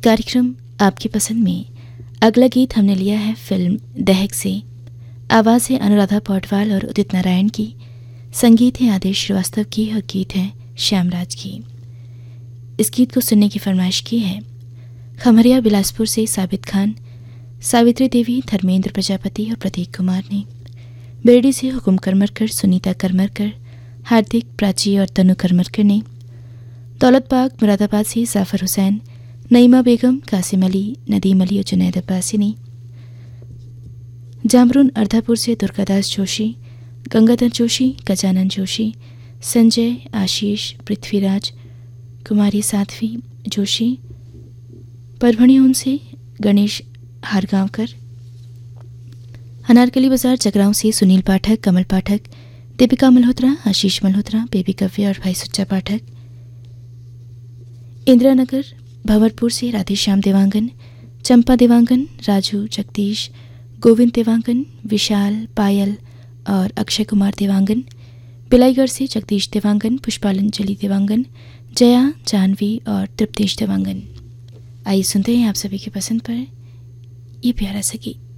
कार्यक्रम आपकी पसंद में अगला गीत हमने लिया है फिल्म दहक से। आवाज़ है अनुराधा पौडवाल और उदित नारायण की, संगीत है आदेश श्रीवास्तव की और गीत है श्यामराज की। इस गीत को सुनने की फरमाइश की है खमरिया बिलासपुर से साबित खान, सावित्री देवी, धर्मेंद्र प्रजापति और प्रतीक कुमार ने। बेरडी से हुकुम करमरकर, सुनीता करमरकर, हार्दिक, प्राची और तनु करमरकर ने। दौलत बाग मुरादाबाद से जाफर हुसैन, नईमा बेगम, कासिम अली, नदीम अली और जुनैद अब्बासी ने। जामरून अर्धापुर से दुर्गादास जोशी, गंगाधर जोशी, गजानन जोशी, संजय, आशीष, पृथ्वीराज, कुमारी साध्वी जोशी। परभणी उनसे गणेश हारगांवकर। अनारकली बाजार जगरांव से सुनील पाठक, कमल पाठक, दीपिका मल्होत्रा, आशीष मल्होत्रा, बेबी कव्य और भाई सुच्चा पाठक। इंदिरा नगर भंवरपुर से राधेश्याम देवांगन, चंपा देवांगन, राजू, जगदीश, गोविंद देवांगन, विशाल, पायल और अक्षय कुमार देवांगन। बिलाईगढ़ से जगदीश देवांगन, पुष्पांजलि देवांगन, जया, जानवी और तृप्तेश देवांगन। आइए सुनते हैं आप सभी की पसंद पर ये प्यारा सा गीत।